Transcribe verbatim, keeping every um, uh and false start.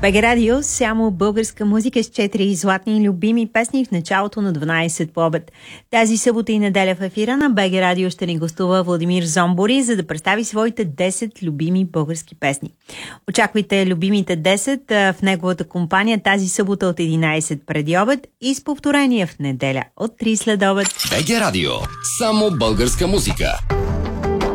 БГ Радио, само българска музика с четири златни любими песни в началото на дванайсет по обед. Тази събота и неделя в ефира на БГ Радио ще ни гостува Владимир Зомбори, за да представи своите десет любими български песни. Очаквайте любимите десет в неговата компания тази събота от единайсет преди обед и с повторение в неделя от три след обед. БГ Радио, само българска музика.